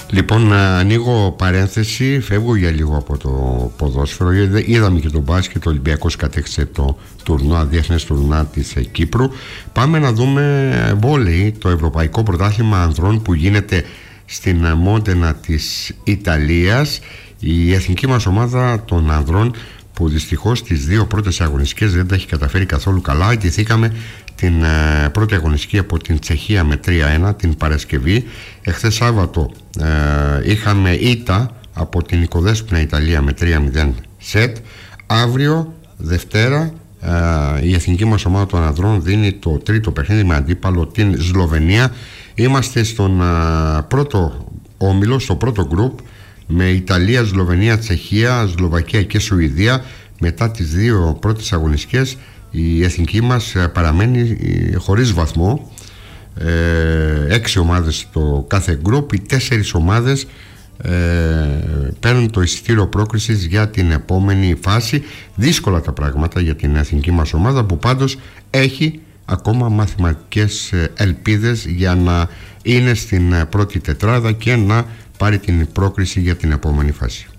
Λοιπόν, ανοίγω παρένθεση, φεύγω για λίγο από το ποδόσφαιρο. Είδαμε και τον μπάσκετ, ο Ολυμπιακός κατέκτησε το τουρνουά, διεθνές τουρνουά της Κύπρου. Πάμε να δούμε βόλεϊ, το Ευρωπαϊκό Πρωτάθλημα Ανδρών που γίνεται στην Μόντενα της Ιταλίας. Η εθνική μας ομάδα των ανδρών, που δυστυχώς τις δύο πρώτες αγωνιστικές δεν τα έχει καταφέρει καθόλου καλά. Αγγιθήκαμε την πρώτη αγωνιστική από την Τσεχία με 3-1 την Παρασκευή. Εχθές Σάββατο είχαμε ήττα από την Οικοδέσποινα Ιταλία με 3-0 σετ. Αύριο Δευτέρα η εθνική μας ομάδα των ανδρών δίνει το τρίτο παιχνίδι με αντίπαλο την Σλοβενία. Είμαστε στον πρώτο όμιλο, στο πρώτο γκρουπ, με Ιταλία, Σλοβενία, Τσεχία, Σλοβακία και Σουηδία. Μετά τις δύο πρώτες αγωνιστικές η εθνική μας παραμένει χωρίς βαθμό. 6 ομάδες στο κάθε γκρουπ. Οι 4 ομάδες παίρνουν το εισιτήριο πρόκρισης για την επόμενη φάση. Δύσκολα τα πράγματα για την εθνική μας ομάδα, που πάντως έχει ακόμα μαθηματικές ελπίδες για να είναι στην πρώτη τετράδα και να πάρει την πρόκριση για την επόμενη φάση.